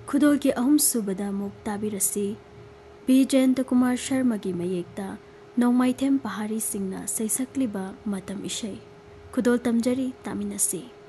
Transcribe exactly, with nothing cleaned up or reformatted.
खुदोल की अहम सुबदा मुक ताबिरसी बी जयंत कुमार शर्मा की मयेक्ता नौमाइथेम पहाड़ी सिंगना सैसक्लिबा मतम इशै खुदोल तमजरी तामिनसी।